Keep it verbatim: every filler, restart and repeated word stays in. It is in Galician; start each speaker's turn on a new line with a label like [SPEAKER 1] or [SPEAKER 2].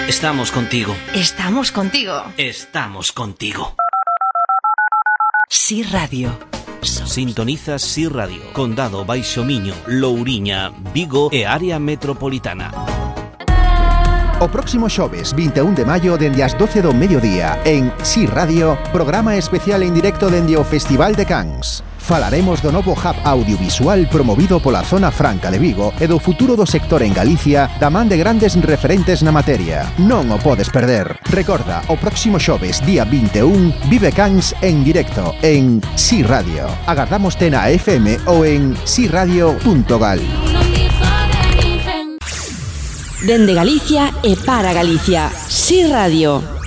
[SPEAKER 1] Estamos contigo.
[SPEAKER 2] Estamos contigo.
[SPEAKER 1] Estamos contigo.
[SPEAKER 3] Si Radio.
[SPEAKER 1] Sintonizas Si Radio, Condado Baixo Miño, Louriña, Vigo e área metropolitana.
[SPEAKER 4] O próximo xoves, vinte e un de maio, dende as doce do mediodía, en Si Radio, programa especial en directo dende o Festival de Cans. Falaremos do novo hub audiovisual promovido pola Zona Franca de Vigo e do futuro do sector en Galicia da man de grandes referentes na materia. Non o podes perder. Recorda, o próximo xoves, día vinte e un, vive Cans en directo en Si Radio. Agardámoste na F M ou en si radio punto gal.
[SPEAKER 3] Dende Galicia e para Galicia. Si Radio.